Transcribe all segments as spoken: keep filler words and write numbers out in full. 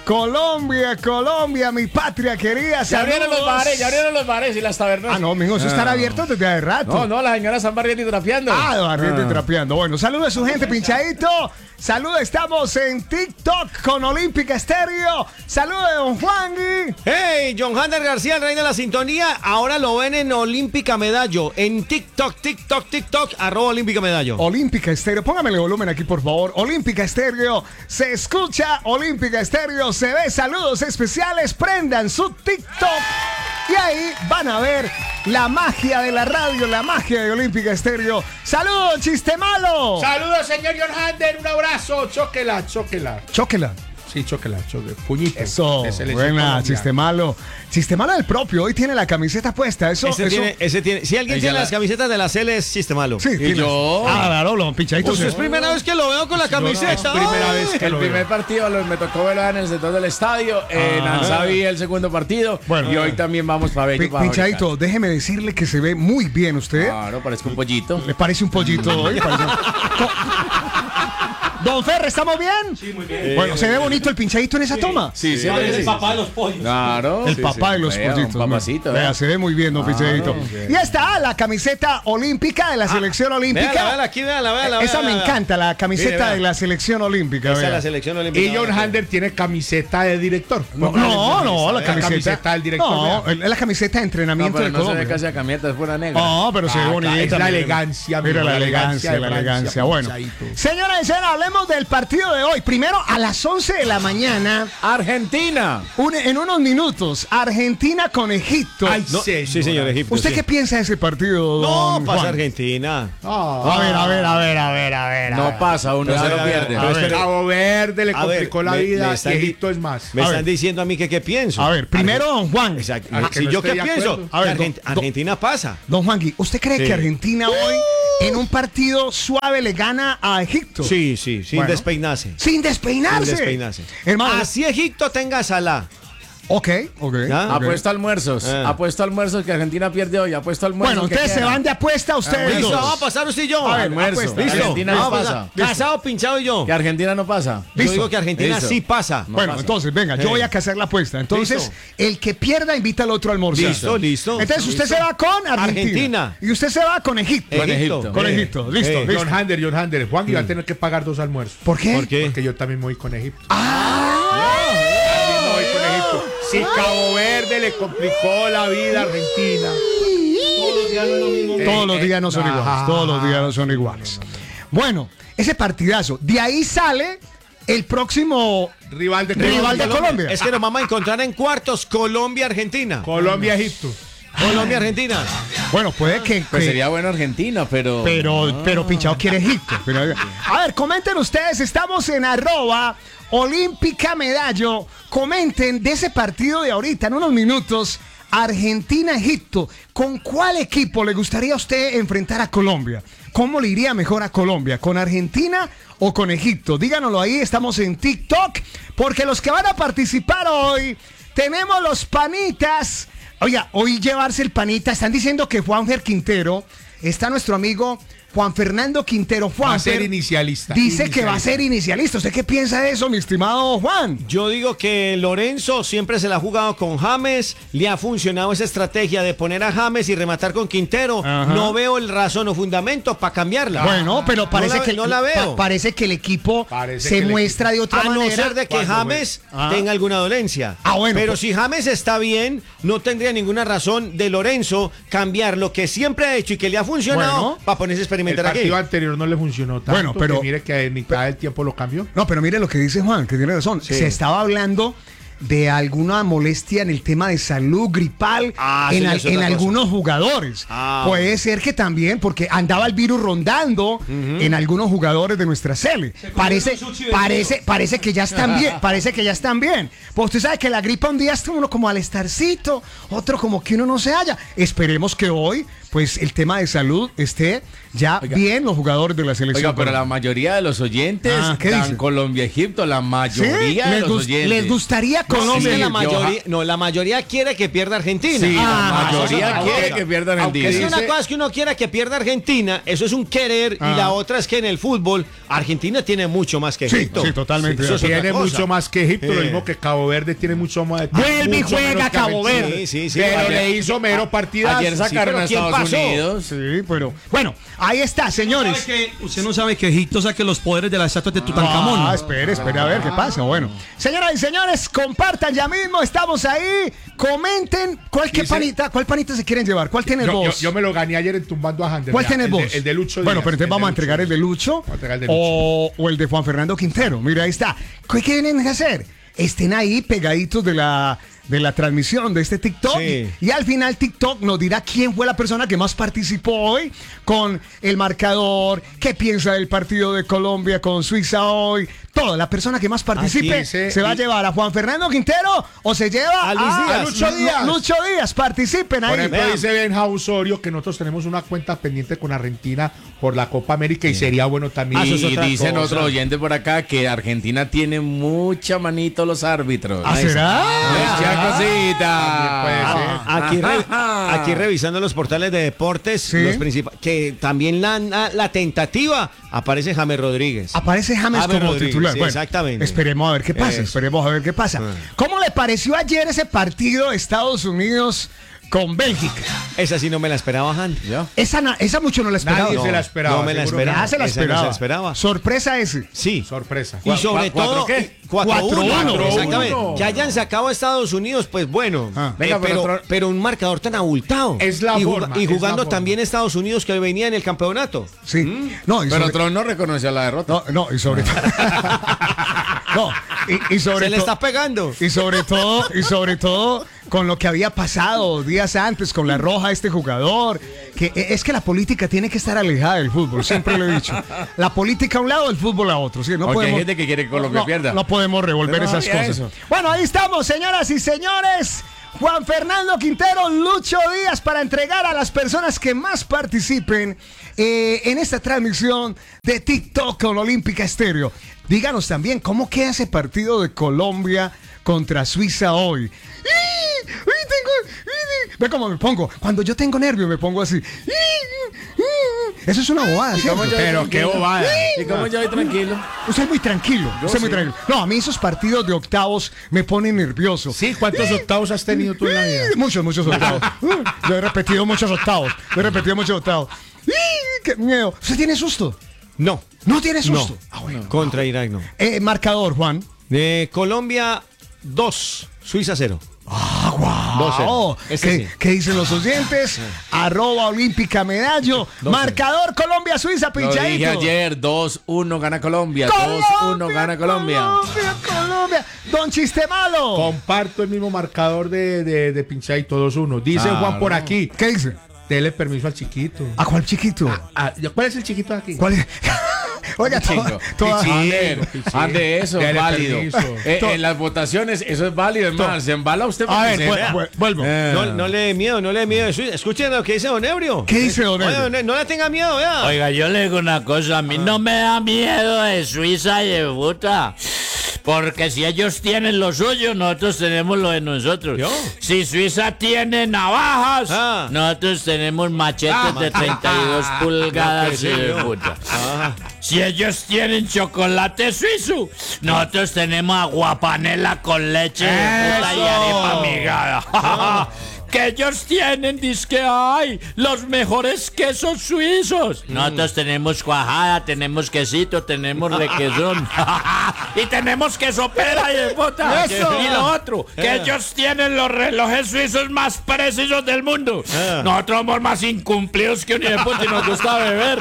Colombia, Colombia, mi patria querida. Ya abrieron los bares, ya abrieron los bares y las tabernas. Ah, no, mijo, eso ah. estará abierto desde hace rato. No, no, las señoras están barriendo y trapeando. Ah, barriendo ah. y trapeando. Bueno, saludos a su gente, pinchadito. Saludos, estamos en TikTok con Olímpica Estéreo. Saludos de Don Juangui. Hey, John Hander García, el rey de la sintonía. Ahora lo ven en Olímpica Medallo. En TikTok, TikTok, TikTok, arroba Olímpica Medallo. Olímpica Estéreo, póngamele volumen aquí, por favor. Olímpica Estéreo, se escucha, Olímpica Estéreo, se ve. Saludos especiales, prendan su TikTok. Y ahí van a ver la magia de la radio, la magia de Olímpica Estéreo. ¡Saludos, chiste malo! Saludos, señor John Hander, un abrazo. Chóquela, chóquela. Chóquela. Sí, chóquela, chóquela. Puñito. Eso, buena, chiste malo. Chiste malo del propio, hoy tiene la camiseta puesta. Eso, ese eso... Tiene, ese tiene. Si alguien tiene la... las camisetas de la C L es chiste malo. Sí, y yo. Ah, claro, lo pinchadito. Pues es primera vez que lo veo con la camiseta. Es primera vez que el primer partido lo, me tocó verlo en el sector del estadio. En ah. Ansabi el segundo partido. Bueno, y hoy también vamos para ver. Pinchadito, déjeme decirle que se ve muy bien usted. Claro, parece un pollito. ¿Le parece un pollito hoy? Don Ferre, ¿estamos bien? Sí, muy bien. Bueno, ¿se ve bonito el pinchadito en esa sí. toma? Sí, sí. sí, sí, es sí el papá de los pollos. Claro. El sí, papá sí. de los Vea, pollitos. un papacito, Vea, se ve muy bien, don Pinchadito. Okay. Y está la camiseta olímpica de la selección olímpica. Véala, véala, aquí, véala, véala. Esa véala, me véala. encanta, la camiseta Mire, de la selección olímpica. Esa vea. es la selección olímpica. Y John Hander tiene camiseta de director. No, no, no, la camiseta, camiseta del director. No, es la camiseta de entrenamiento no, de no Colombia. Se ve casi a camiseta, es pura negra. No, pero se ve ah, bonita. Es la elegancia. Mira la elegancia, la elegancia. Bueno, señoras y señores, hablemos del partido de hoy. Primero, a las once de la mañana. Argentina. Un, en unos minutos, Argentina con Egipto. Ay, no, señora. sí, señor Egipto. ¿Usted sí. qué piensa de ese partido, No, don pasa Juan? Argentina. Oh. A ver, a ver, a ver, a ver, a ver. No pasa, uno se lo pierde. a ver. Cabo Verde le A ver, complicó la me- vida me y están- Egipto es más. Me A están ver. diciendo a mí que qué pienso. A ver, primero, don Juan. Exacto. Al que Si no yo esté qué de pienso, acuerdo. A ver, Argent- do- do- Argentina pasa. Don Juangui, ¿usted cree Sí. que Argentina hoy en un partido suave le gana a Egipto? Sí, sí, sin Bueno. despeinarse. Sin despeinarse. Sin despeinarse. Hermano, Así Egipto tenga Salah. ok, ok. ¿Ya? ok. Apuesto almuerzos. Eh. Apuesto almuerzos que Argentina pierde hoy. Apuesto almuerzos. Bueno, que ustedes se queda. van de apuesta ustedes Listo, dos. vamos a pasar usted y yo. A ver, Almuerzo. apuesta. Listo. Argentina no Vamos a pasa. pasar. Casado, pinchado y yo. Que Argentina no pasa. Yo Listo. digo que Argentina Listo. sí pasa. No Bueno, pasa. entonces, venga, yo Sí. voy a hacer la apuesta. Entonces, Listo. el que pierda invita al otro a almorzar. Listo, listo. Entonces, usted Listo. se va con Argentina. Argentina. Y usted se va con Egipto. Egipto. Egipto. Con Eh. Egipto. Listo, Eh. listo. John Hander, John Hander. Juan iba a tener que pagar dos almuerzos. ¿Por qué? ¿Por qué? Porque yo también me voy con Egipto. Ah, También me voy con Egipto. Si Cabo Verde le complicó la vida a Argentina. Todos los días no es lo mismo. Todos los días no son Ajá. iguales. Todos los días no son iguales. Bueno, ese partidazo. De ahí sale el próximo Rival de rival Colombia. de Colombia. Es que nos vamos a encontrar en cuartos Colombia-Argentina. Colombia, Egipto. Colombia-Argentina. Bueno, puede que. Pues que- sería bueno Argentina, pero. Pero, pero Pinchado quiere Egipto. Pero- a ver, comenten ustedes. Estamos en arroba Olímpica Medallo. Comenten de ese partido de ahorita, en unos minutos. Argentina-Egipto. ¿Con cuál equipo le gustaría a usted enfrentar a Colombia? ¿Cómo le iría mejor a Colombia? ¿Con Argentina o con Egipto? Díganoslo ahí. Estamos en TikTok. Porque los que van a participar hoy, tenemos los panitas. Oiga, hoy llevarse el panita. Están diciendo que Juanfer Quintero, está nuestro amigo Juan Fernando Quintero. Va a ser Juanfer inicialista. dice que va a Inicialista. ser inicialista. ¿Usted qué piensa de eso, mi estimado Juan? Yo digo que Lorenzo siempre se la ha jugado con James, le ha funcionado esa estrategia de poner a James y rematar con Quintero. Ajá. No veo el razón o fundamento para cambiarla. Bueno, pero parece no la, que no la veo. pa- parece que el equipo Parece se que el muestra de otra A no manera. ser de que Cuando James Ah. tenga alguna dolencia. Ah, bueno, Pero pues- si James está bien, no tendría ninguna razón de Lorenzo cambiar lo que siempre ha hecho y que le ha funcionado Bueno. para ponerse a El experimentar aquí. partido anterior no le funcionó tanto. Bueno, pero- que mire que en mitad del tiempo lo cambió. No, pero mire lo que dice Juan, que tiene razón. Sí. Se estaba hablando de alguna molestia en el tema de salud gripal Ah, en, sí, al- es otra en cosa. algunos jugadores. Ah, Puede ser que también, porque andaba el virus rondando en algunos jugadores de nuestra sele. Parece, un sushi vendido. parece, parece que ya están bien, parece que ya están bien. Pues usted sabe que la gripa un día está uno como al estarcito, otro como que uno no se halla. Esperemos que hoy pues el tema de salud esté ya Oiga. bien los jugadores de la selección. Oiga, pero la mayoría de los oyentes ah, dan Colombia-Egipto, la mayoría ¿Sí? de los oyentes. ¿Les gustaría Colombia? Sí, la mayoría, no, la mayoría quiere que pierda Argentina. Sí, ah, la mayoría quiere que pierda Argentina. Aunque es una cosa que uno quiera que pierda Argentina, eso es un querer, ah. y la otra es que en el fútbol Argentina tiene mucho más que Egipto. Sí, sí totalmente. Sí, tiene mucho más que Egipto, eh. lo mismo que Cabo Verde tiene mucho más. Vuelve y juega Cabo Verde. Sí, sí, sí, pero ayer, le hizo mero partidazo. Ayer sacaron sí, a Estados pasó? Unidos. Sí, pero bueno, ahí está, señores. ¿Usted, que, usted no sabe que Egipto saque los poderes de las estatuas de Tutankamón. Ah, espere, espere a ver qué pasa. Bueno, señoras y señores, compartan ya mismo, estamos ahí. Comenten cuál qué panita, cuál panita se quieren llevar, cuál tiene yo, vos. Yo, yo me lo gané ayer en Tumbando a Hander. ¿Cuál tiene vos? El, el de Lucho Díaz. Bueno, pero entonces vamos a entregar el de Lucho, el de Lucho. O, o el de Juan Fernando Quintero. Mira, ahí está. ¿Qué quieren hacer? Estén ahí pegaditos de la de la transmisión de este TikTok, sí. y al final TikTok nos dirá quién fue la persona que más participó hoy con el marcador, qué piensa del partido de Colombia con Suiza hoy. Toda la persona que más participe se, se va a llevar a Juan Fernando Quintero o se lleva a, Luis a, Díaz. a Lucho Díaz. Lucho Díaz, participen ahí. Por ejemplo, vean. Dice Benja Osorio que nosotros tenemos una cuenta pendiente con Argentina por la Copa América y sería bueno también. Ah, y dicen cosa. Otro oyente por acá que Argentina tiene mucha manito los árbitros. ¿Ah, será? Mucha cosita. Ah, aquí, re, aquí revisando los portales de deportes, ¿sí? los principales, que también la, la, la tentativa aparece James Rodríguez. Aparece James, James como Rodríguez, titular. Sí, bueno, exactamente. Esperemos a ver qué pasa. Eso. Esperemos a ver qué pasa. Ah. ¿Cómo le pareció ayer ese partido de Estados Unidos con Bélgica? Esa sí no me la esperaba, Han. Esa, esa mucho no la esperaba. Nadie no, se la esperaba. No me la esperaba. Ah, se la esperaba. No se la esperaba. Sorpresa ese. Sí. Sorpresa. Y sobre todo, cuatro uno. Exactamente. uno. Que hayan sacado a Estados Unidos, pues bueno. Ah. Venga, eh, pero, pero, pero un marcador tan abultado. Es la y, forma. Y jugando la también Estados Unidos que venía en el campeonato. Sí. ¿Mm? No, y pero sobre... Tron no reconoció la derrota. No, no, y sobre todo. No, y, y sobre se le está pegando. Y sobre todo, y sobre todo con lo que había pasado días antes con la roja este jugador, que es que la política tiene que estar alejada del fútbol, siempre lo he dicho. La política a un lado, el fútbol a otro, ¿sí? No Porque podemos, hay gente que quiere que Colombia no, pierda. No podemos revolver Pero esas no, cosas. eso. Bueno, ahí estamos, señoras y señores. Juan Fernando Quintero, Lucho Díaz, para entregar a las personas que más participen eh, en esta transmisión de TikTok con Olímpica Estéreo. Díganos también cómo queda ese partido de Colombia contra Suiza hoy. Ve cómo me pongo. Cuando yo tengo nervio me pongo así. Eso es una bobada, ¿sí? Pero qué bobada. ¿Y cómo yo voy tranquilo? Usted es muy tranquilo. Usted es muy tranquilo. No, a mí esos partidos de octavos me ponen nervioso. Sí, ¿cuántos octavos has tenido tú en la vida? Muchos, muchos octavos. Yo he repetido muchos octavos. Yo he repetido muchos octavos. ¡Qué miedo! ¿Usted tiene susto? No. ¿No tiene susto? No. Ah, bueno. Contra Irak no. Eh, marcador, Juan. De Colombia dos, Suiza cero. ¡Ah, wow! ¿Qué, sí. ¿Qué dicen los oyentes? Arroba Olímpica Medallo. Marcador Colombia-Suiza, pinchadito. Lo dije ayer, dos uno gana Colombia. dos uno gana Colombia. Colombia, Colombia. Don Chiste Malo. Comparto el mismo marcador de, de, de pinchadito, dos uno. Dice ah, Juan por no. aquí. ¿Qué dice? Dele permiso al chiquito. ¿A cuál chiquito? ¿A, a, ¿Cuál es el chiquito de aquí? ¿Cuál es? Oiga, toda, toda... Ande, ande eso, es válido. Eh, en las votaciones, eso es válido, hermano. Se embala usted. A ver, vu vuelvo. Eh. No, no le dé miedo, no le dé miedo. Escuchen lo que dice Don Ebrio. ¿Qué dice Don Ebrio? Oiga, no le tenga miedo, vea. Oiga, yo le digo una cosa. A mí ah. no me da miedo de Suiza y de Buta. Porque si ellos tienen lo suyo, nosotros tenemos lo de nosotros. ¿Yo? Si Suiza tiene navajas, ah. nosotros tenemos machetes ah, de treinta y dos ah, pulgadas de puta. Ah. Si ellos tienen chocolate suizo, nosotros tenemos aguapanela con leche de puta y arepa migada. Ah. Que ellos tienen, disque hay los mejores quesos suizos. Mm. Nosotros tenemos cuajada, tenemos quesito, tenemos requesón. Y tenemos queso pera y de bota. Y lo otro, que eh. ellos tienen los relojes suizos más precisos del mundo. Eh. Nosotros somos más incumplidos que un hijo de puta y nos gusta beber.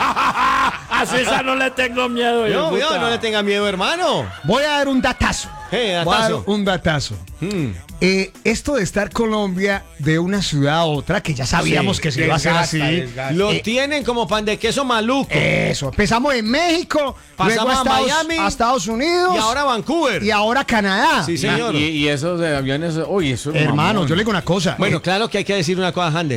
A Suiza no le tengo miedo. No, yo, no le tenga miedo, hermano. Voy a dar un datazo. Hey, datazo. Voy a dar un datazo. Hmm. Eh, esto de estar Colombia de una ciudad a otra, que ya sabíamos sí, que se iba a hacer así. Desgasta. Lo eh, tienen como pan de queso maluco. Eso, empezamos en México, pasamos luego a, Estados, a Miami, a Estados Unidos. Y ahora Vancouver. Y ahora Canadá. Sí, señor. Y, y esos de aviones, uy, eso hermano, mamón. Yo le digo una cosa. Bueno, eh, claro que hay que decir una cosa, Hande.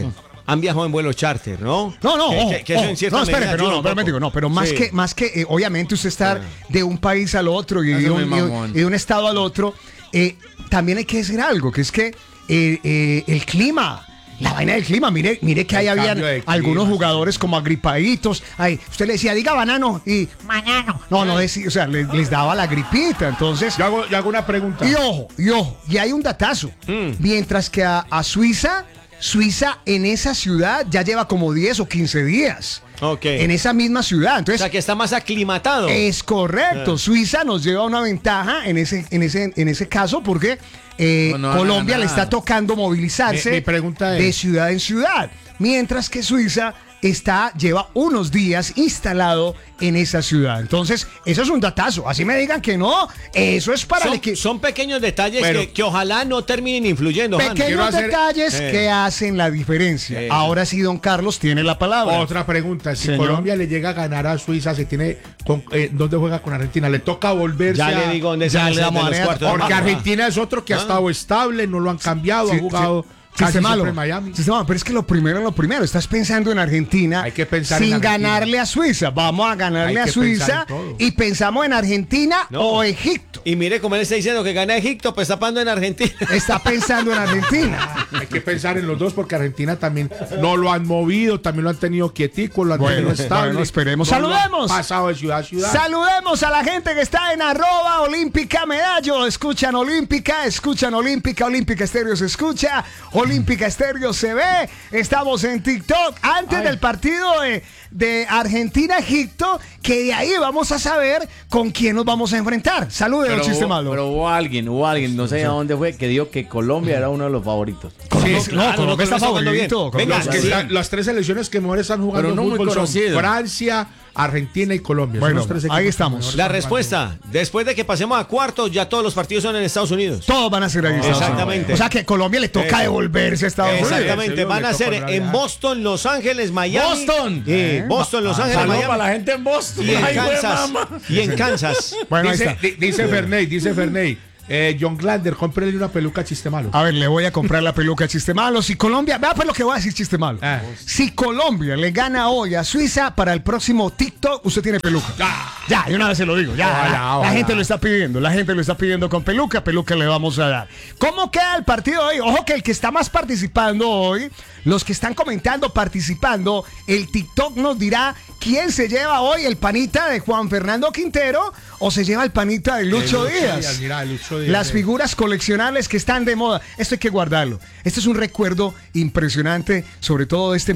han viajado en vuelo charter, ¿no? No, no, que, ojo, que, que eso en ojo, cierta no, espere, medida pero no, ayuda un pero me poco. digo, no, pero más Sí. que, más que, eh, obviamente usted estar, No, no, pero me no. digo, no, pero más que, más que, eh, obviamente Sí. más que, eh, obviamente usted estar de un país al otro y de Eso un, me y un- mamón. y de un estado al otro, eh, también hay que decir algo, que es que eh, eh, el clima. La vaina del clima, mire, mire que ahí El habían cambio de clima, algunos sí. jugadores como agripaditos. Ahí, usted le decía, diga banano y mañana. No, no decía, o sea, les, les daba la gripita. Entonces, Yo hago, yo hago una pregunta. y ojo, y ojo, y hay un datazo. Mientras que a, a Suiza, Suiza en esa ciudad ya lleva como diez o quince días. Ok. En esa misma ciudad. O Entonces, sea, que está más aclimatado. es correcto. Suiza nos lleva una ventaja en ese, en ese, en ese caso porque eh, No, no van a Colombia le ganar. está tocando movilizarse Mi- mi pregunta es- de ciudad en ciudad. Mientras que Suiza está, lleva unos días instalado en esa ciudad. Entonces, eso es un datazo. Así me digan que no, eso es para son, el que son pequeños detalles Bueno. que, que ojalá no terminen influyendo. Hanna. pequeños quiero hacer- detalles Eh. que hacen la diferencia. Eh. Ahora sí, don Carlos tiene la palabra. Otra pregunta, si Señor. Colombia le llega a ganar a Suiza, se tiene con, eh, ¿dónde juega con Argentina? Le toca volverse Ya a- le digo dónde Ya se le damos de a los ver, cuartos de Porque final. Argentina es otro que ha Ah. estado estable, no lo han cambiado, Sí, ha jugado sí. casi Sistema siempre malo. en Miami. Sistema, pero es que lo primero es lo primero. Estás pensando en Argentina Hay que pensar sin en Argentina. ganarle a Suiza. Vamos a ganarle Hay a que Suiza pensar en todo. y pensamos en Argentina No. o Egipto. Y mire como él está diciendo que gana Egipto, pues tapando en Argentina. Está pensando en Argentina. Hay que pensar en los dos porque Argentina también no lo han movido, también lo han tenido quietico, lo han Bueno, tenido estable. bueno, esperemos. No lo han ¡Saludemos! Pasado de ciudad a ciudad. Saludemos a la gente que está en arroba olímpica medallo. Escuchan olímpica, escuchan olímpica, olímpica estéreo se escucha, olímpica estéreo se ve. Estamos en TikTok antes del partido de, de Argentina-Egipto, que de ahí vamos a saber con quién nos vamos a enfrentar. Saludos, Pero chiste hubo, malo. pero hubo alguien, hubo alguien, no sé a dónde fue, que dijo que Colombia era uno de los favoritos. Colombia- Sí, no, claro, Colombia está Colombia está jugando bien. favorito. Venga, Colombia Los está que bien. están- las tres selecciones que mejores están jugando Pero no muy fútbol son conocido. Francia, Argentina y Colombia. Son Bueno, los tres ahí equipos que estamos. mejor La están respuesta, después de que pasemos a cuartos, ya todos los partidos son en Estados Unidos. Todos van a ser ahí. Estados Unidos. Exactamente. O sea que Colombia le toca Eso. devolverse a Estados Unidos. Exactamente, Unidos. van a Le toca ser en en realidad. Boston, Los Ángeles, Miami. ¡Boston! Sí, ¿Eh? Boston, Los Ah, Ángeles, Saludos Miami. para la gente en Boston. Y en Ay, güey, Kansas. mamá. Y en Kansas. Bueno, ahí Dice, está. di- dice Ferney, dice Ferney. Eh, John Glander, cómprele una peluca a chiste malo. A ver, le voy a comprar la peluca a chiste malo. Si Colombia, vea pues lo que voy a decir chiste malo. Ah. Si Colombia le gana hoy a Suiza para el próximo TikTok, usted tiene peluca. Ya, de una vez se lo digo. Ya, Ojalá, la, la ojalá. gente lo está pidiendo. La gente lo está pidiendo con peluca. Peluca le vamos a dar. ¿Cómo queda el partido hoy? Ojo que el que está más participando hoy, los que están comentando, participando, el TikTok nos dirá quién se lleva hoy el panita de Juan Fernando Quintero o se lleva el panita de Lucho Eh, Díaz. Mira, Lucho Díaz. Las figuras coleccionables que están de moda. Esto hay que guardarlo. Esto es un recuerdo impresionante, sobre todo de este